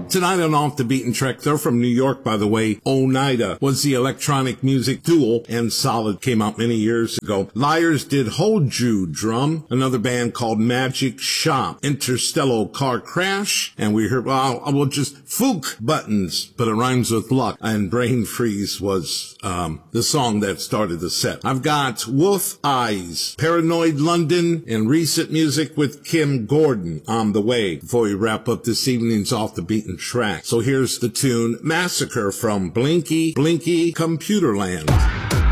Tonight on Off the Beaten Track, they're from New York, by the way. Oneida was the electronic music duo, and Solid came out many years ago. Liars did Hold You Drum, another band called Magic Shop, Interstellar Car Crash, and we heard, well, just Fook Buttons, but it rhymes with luck, and Brain Freeze was the song that started the set. I've got Wolf Eyes, Paranoid London, and recent music with Kim Gordon on the way before we wrap up this evening's Off the Beaten Track. So here's the tune Massacre from Blinky Blinky Computerland.